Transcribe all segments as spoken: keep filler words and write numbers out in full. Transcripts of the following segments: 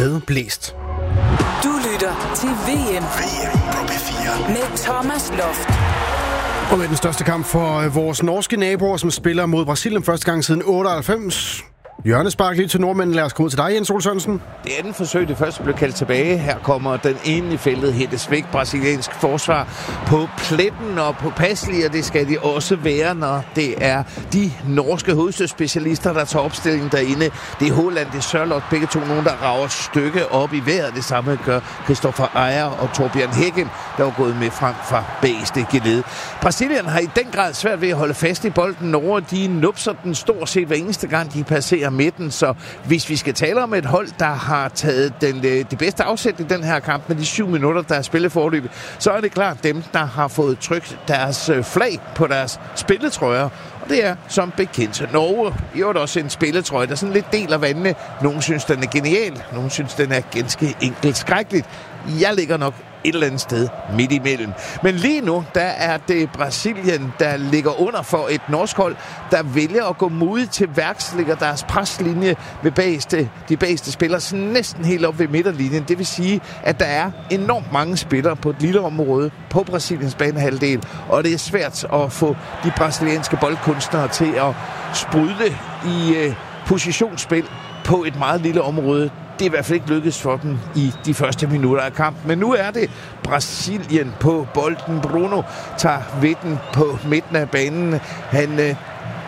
medblæst. Du lytter til V M. V M på P fire. Med Thomas Loft. Og med den største kamp for vores norske naboer, som spiller mod Brasilien første gang siden otteoghalvfems. Hjørnespark lige til nordmænden. Lad os komme ud til dig, Jens Ole Sørensen. Det andet forsøg, det første blev kaldt tilbage. Her kommer den ene i feltet, hættes væk. Brasiliansk forsvar på pletten og på passelig, og det skal de også være, når det er de norske hovedstødsspecialister, der tager opstillingen derinde. Det er Håland, det er Sørloth, begge to nogen, der rager et stykke op i vejret. Det samme gør Christopher Ejer og Torbjørn Hækken, der var gået med frem fra bageste geled. Brasilien har i den grad svært ved at holde fast i bolden. Norge, de nupser den stort set hver eneste gang, de passerer midten, så hvis vi skal tale om et hold, der har taget den, det bedste afsæt i den her kamp med de syv minutter, der er spillet forløbet, så er det klart dem, der har fået trykt deres flag på deres spilletrøjer. Og det er som bekendt Norge. I øvrigt også en spilletrøje, der sådan lidt deler vandene. Nogle synes, den er genial. Nogle synes, den er ganske enkelt skrækkeligt. Jeg ligger nok et eller andet sted midt imellem. Men lige nu, der er det Brasilien, der ligger under for et norsk hold, der vælger at gå modigt til værks, ligger deres preslinje ved bageste, de bageste spillere sådan næsten helt op ved midterlinjen. Det vil sige, at der er enormt mange spillere på et lille område på Brasiliens banehalvdel, og det er svært at få de brasilianske boldkunstnere til at sprudle i øh, positionsspil på et meget lille område. Det er i hvert fald ikke lykkedes for dem i de første minutter af kampen. Men nu er det Brasilien på bolden. Bruno tager vidden på midten af banen. Han øh,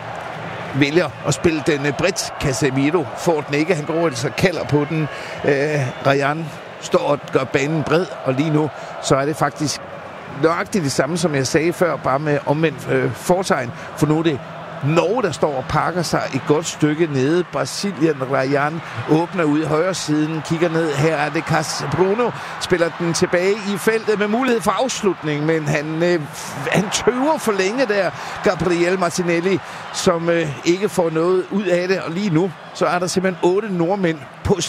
vælger at spille den øh, bredt. Casemiro får den ikke. Han går altså kalder på den. Øh, Rayan står og gør banen bred. Og lige nu så er det faktisk nøjagtigt det samme, som jeg sagde før. Bare med omvendt øh, fortegn. For nu er det Norge, der står og pakker sig et godt stykke nede. Brasilien, Rayan åbner ud i højre siden, kigger ned. Her er det Cas Bruno, spiller den tilbage i feltet med mulighed for afslutning, men han, øh, han tøver for længe der, Gabriel Martinelli, som øh, ikke får noget ud af det. Og lige nu, så er der simpelthen otte nordmænd på